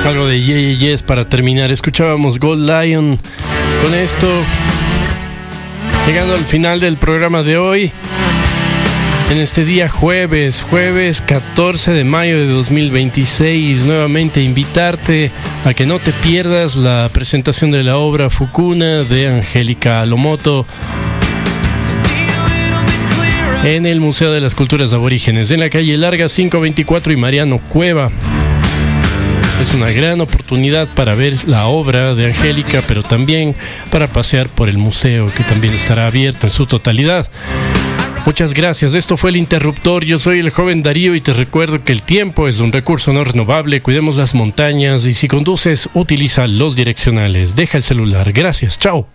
Algo de Yeah Yes para terminar. Escuchábamos Gold Lion. Con esto, llegando al final del programa de hoy, en este día jueves 14 de mayo de 2026, nuevamente invitarte a que no te pierdas la presentación de la obra Fukuna de Angélica Alomoto en el Museo de las Culturas Aborígenes, en la calle Larga 524 y Mariano Cueva. Es una gran oportunidad para ver la obra de Angélica, pero también para pasear por el museo, que también estará abierto en su totalidad. Muchas gracias. Esto fue El Interruptor. Yo soy el joven Darío y te recuerdo que el tiempo es un recurso no renovable. Cuidemos las montañas y si conduces, utiliza los direccionales. Deja el celular. Gracias. Chao.